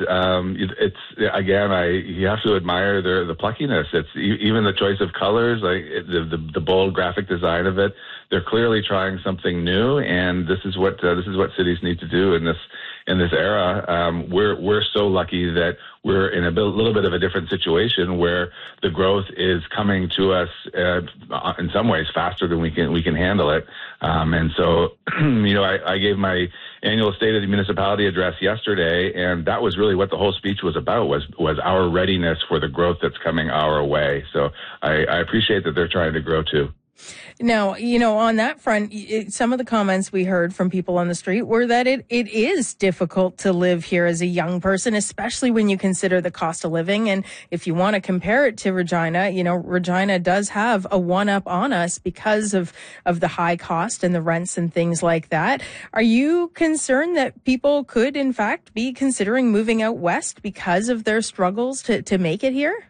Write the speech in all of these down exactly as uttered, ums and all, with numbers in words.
um, it, it's again, I you have to admire their the pluckiness. It's even the choice of colors, like the the, the bold graphic design of it. They're clearly trying something new, and this is what uh, this is what cities need to do in this in this era. Um, we're we're so lucky that we're in a bit, little bit of a different situation where the growth is coming to us uh, in some ways faster than we can we can handle it. Um, and so, you know, I, I gave my annual State of the Municipality address yesterday, and that was really what the whole speech was about, was was our readiness for the growth that's coming our way. So I, I appreciate that they're trying to grow too. Now, you know, on that front, it, some of the comments we heard from people on the street were that it, it is difficult to live here as a young person, especially when you consider the cost of living. And if you want to compare it to Regina, you know, Regina does have a one-up on us because of, of the high cost and the rents and things like that. Are you concerned that people could, in fact, be considering moving out west because of their struggles to, to make it here?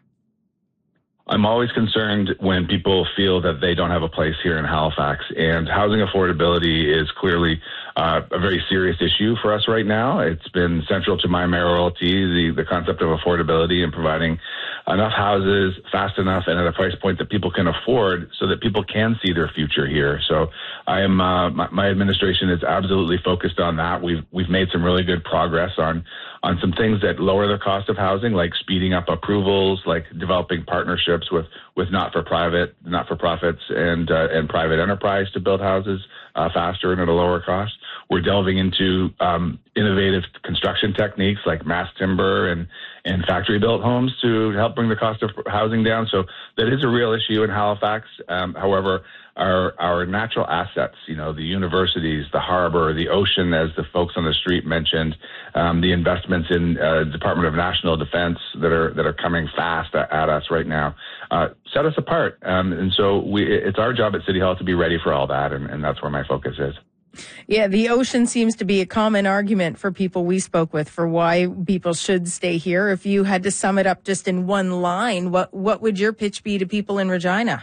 I'm always concerned when people feel that they don't have a place here in Halifax, and housing affordability is clearly uh, a very serious issue for us right now. It's been central to my mayoralty, the, the concept of affordability and providing enough houses fast enough and at a price point that people can afford so that people can see their future here. So I am, uh, my, my administration is absolutely focused on that. We've, we've made some really good progress on on some things that lower the cost of housing, like speeding up approvals, like developing partnerships with, with not-for-private, not-for-profits and, uh, and private enterprise to build houses uh, faster and at a lower cost. We're delving into um, innovative construction techniques like mass timber and, and factory-built homes to help bring the cost of housing down. So that is a real issue in Halifax. Um, however, our our natural assets, you know, the universities, the harbor, the ocean, as the folks on the street mentioned, um, the investments in uh, Department of National Defense that are that are coming fast at, at us right now, uh, set us apart. Um, and so we, it's our job at City Hall to be ready for all that, and, and that's where my focus is. Yeah, the ocean seems to be a common argument for people we spoke with for why people should stay here. If you had to sum it up just in one line, what what would your pitch be to people in Regina?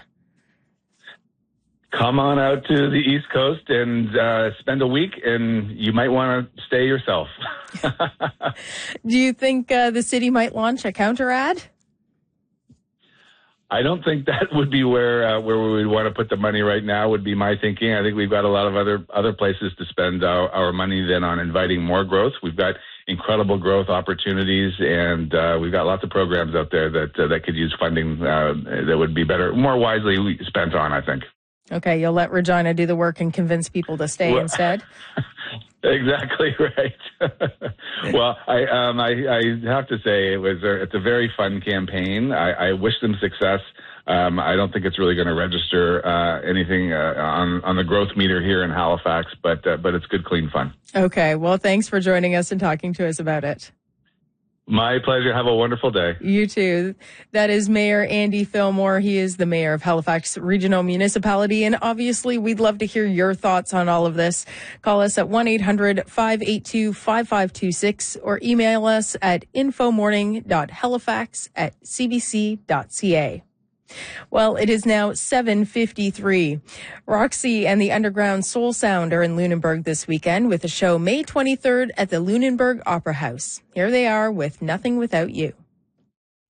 Come on out to the East Coast and uh, spend a week, and you might want to stay yourself. Do you think uh, the city might launch a counter ad? I don't think that would be where uh, where we would want to put the money right now, would be my thinking. I think we've got a lot of other other places to spend our, our money than on inviting more growth. We've got incredible growth opportunities, and uh, we've got lots of programs out there that uh, that could use funding uh, that would be better, more wisely spent on, I think. Okay, you'll let Regina do the work and convince people to stay well, instead? Exactly right. Well, I, um, I I have to say it was a, it's a very fun campaign. I, I wish them success. Um, I don't think it's really going to register uh, anything uh, on on the growth meter here in Halifax, but uh, but it's good, clean fun. Okay, well, thanks for joining us and talking to us about it. My pleasure. Have a wonderful day. You too. That is Mayor Andy Fillmore. He is the mayor of Halifax Regional Municipality. And obviously, we'd love to hear your thoughts on all of this. Call us at one eight hundred five eight two five five two six or email us at infomorning dot halifax at c b c dot c a. Well, it is now seven fifty-three. Roxy and the Underground Soul Sound are in Lunenburg this weekend with a show May twenty-third at the Lunenburg Opera House. Here they are with Nothing Without You.